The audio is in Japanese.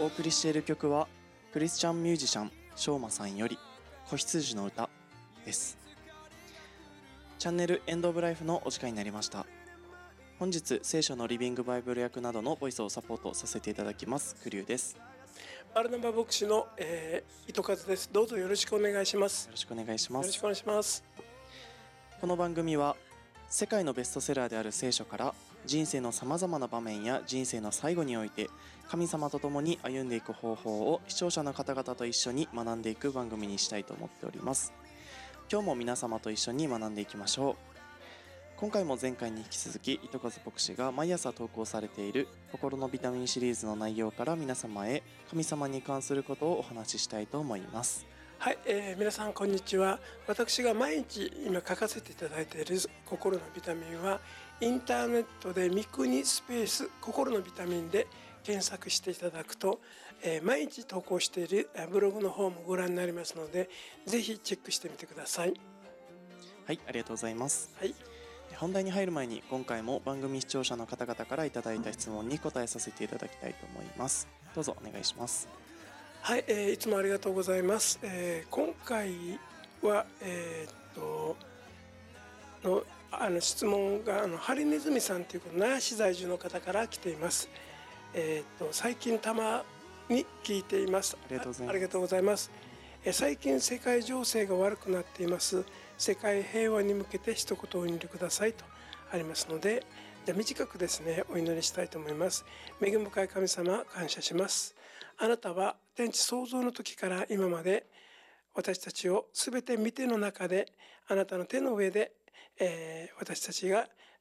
お送りしている曲はクリスチャンミュージシャンしょうまさんより子羊の歌です。チャンネルエンドオブライフのお時間になりました。本日聖書のリビングバイブル役などのボイスをサポートさせていただきますクリュウです。 バルナバ牧師の、糸数です。どうぞよろしくお願いします。 よろしくお願いします。 よろしくお願いします。 この番組は世界のベストセラーである聖書から人生のさまざまな場面や人生の最後において神様と共に歩んでいく方法を視聴者の方々と一緒に学んでいく番組にしたいと思っております。今日も皆様と一緒に学んでいきましょう。今回も前回に引き続き糸数牧師が毎朝投稿されている心のビタミンシリーズの内容から皆様へ神様に関することをお話ししたいと思います。 はい、皆さんこんにちは。私が毎日今書かせていただいている心のビタミンはインターネットで三国スペース心のビタミンで検索していただくと、毎日投稿しているブログの方もご覧になりますので、ぜひチェックしてみてください。 はい、ありがとうございます。 はい、 本題に入る前に今回も番組視聴者の方々からいただいた質問に答えさせていただきたいと思います。どうぞお願いします。 はい、いつもありがとうございます。今回は、質問がハリネズミさんという奈良市在住の方から来ています。最近たまに聞いています。 ありがとうございます。 ありがとうございます。最近世界情勢が悪くなっています。世界平和に向けて一言お祈りくださいとありますので、じゃあ短くですねお祈りしたいと思います。恵み深い神様、感謝します。あなたは天地創造の時から今まで私たちをすべて見ての中で、あなたの手の上で、私たちが